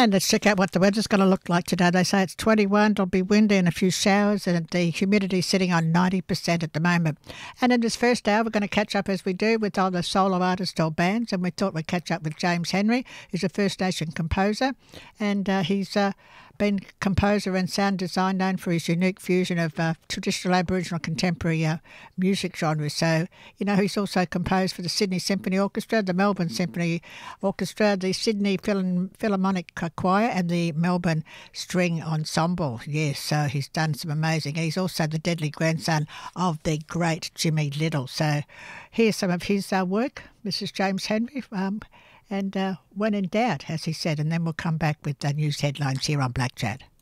And let's check out what the weather's going to look like today. They say it's 21, it'll be windy and a few showers, and the humidity sitting on 90% at the moment. And in this first hour, we're going to catch up, as we do, with all the solo artists or bands, and we thought we'd catch up with James Henry, who's a First Nation composer, and he's been composer and sound design, known for his unique fusion of traditional Aboriginal contemporary music genres. So, he's also composed for the Sydney Symphony Orchestra, the Melbourne Symphony Orchestra, the Sydney Philharmonic Choir and the Melbourne String Ensemble. Yes, so he's done some amazing. He's also the deadly grandson of the great Jimmy Little. So here's some of his work. This is James Henry. And when in doubt, as he said, and then we'll come back with the news headlines here on Black Chat.